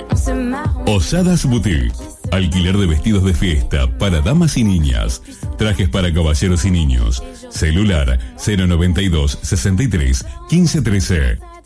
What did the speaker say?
Osadas Boutique. Alquiler de vestidos de fiesta para damas y niñas. Trajes para caballeros y niños. Celular 092 63 15 13.